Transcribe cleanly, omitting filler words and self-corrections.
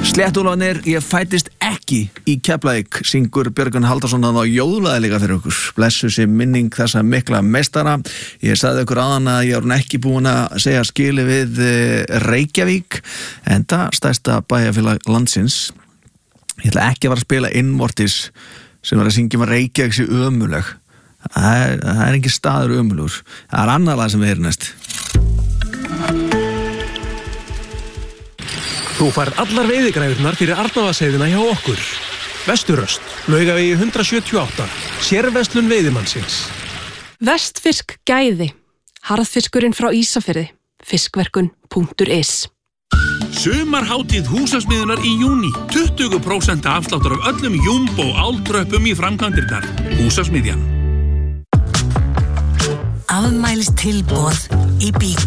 Sléttúlfarnir, ég fættist ekki í Keflavík, syngur Björgvin Halldórsson á jólaði líka fyrir okkur. Blessu sé minning þessa mikla meistara. Ég sagði ykkur áðan að ég var ekki búin að segja skili við Reykjavík, enda stærsta bæjarfélag landsins. Ég ætla ekki að fara að spila innvortis sem var að syngja með Reykjavík sé ömuleg. Það er ekki staður ömulegur. Það er annað lag sem við erum næst. Þú færð allar veiðigræðurnar fyrir Arnarvatnsheiðina hjá okkur. Vesturöst, Laugavegi 178, sérverslun veiðimannsins. Vestfisk gæði, harðfiskurinn frá Ísafirði, fiskverkun.is. Sumarhátíð húsasmiðunar í júní, 20% afsláttur af öllum jumbo áltröppum í framkvæmdirnar. Húsasmiðjan. Afmælistilboð í Byko.